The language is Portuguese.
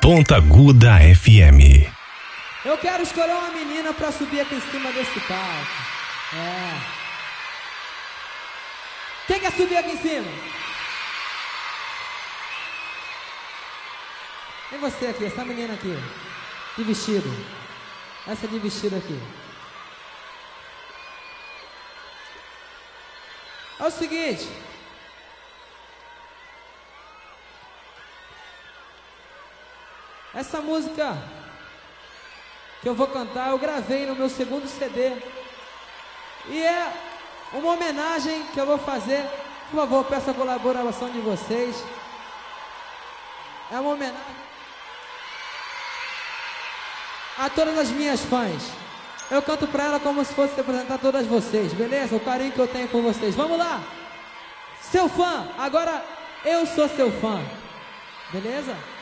Ponta Aguda FM. Eu quero escolher uma menina pra subir aqui em cima desse palco. Quem quer subir aqui em cima? E você aqui, essa menina aqui, de vestido. Essa de vestido aqui. É o seguinte. Essa música que eu vou cantar, eu gravei no meu segundo CD. E é uma homenagem que eu vou fazer. Por favor, peço a colaboração de vocês. É uma homenagem a todas as minhas fãs. Eu canto pra ela como se fosse representar todas vocês, beleza? O carinho que eu tenho por vocês. Vamos lá! Seu fã, agora eu sou seu fã. Beleza?